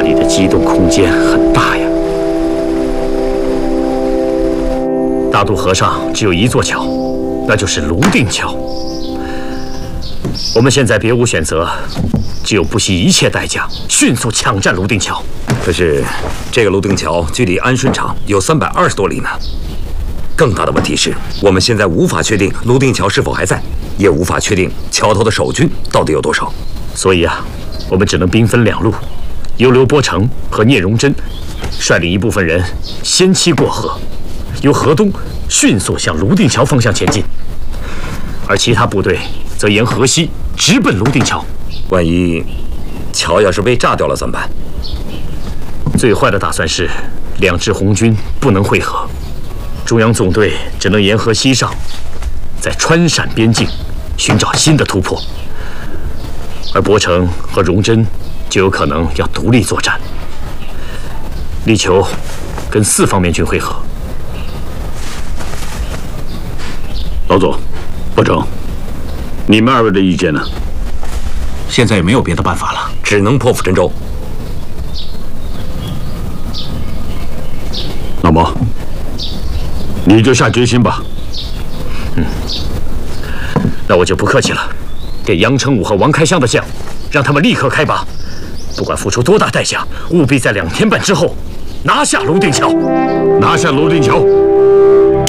里的机动空间很大呀。大渡河上只有一座桥，那就是泸定桥。我们现在别无选择，只有不惜一切代价，迅速抢占泸定桥。 可是，这个泸定桥距离安顺场有320多里呢。更大的问题是，我们现在无法确定泸定桥是否还在，也无法确定桥头的守军到底有多少。 所以啊，我们只能兵分2路，由刘伯承和聂荣臻率领一部分人先期过河，由河东迅速向泸定桥方向前进，而其他部队则沿河西直奔泸定桥。 万一桥要是被炸掉了怎么办？ 最坏的打算是2支红军不能会合，中央总队只能沿河西上，在川陕边境寻找新的突破，而伯承和荣臻就有可能要独立作战，力求跟4方面军会合。 老总，伯承，你们2位的意见呢？ 现在也没有别的办法了， 只能破釜沉舟。 老毛，你就下决心吧。 那我就不客气了，给杨成武和王开湘的将，让他们立刻开拔，不管付出多大代价，务必在2天半之后拿下泸定桥。 拿下泸定桥。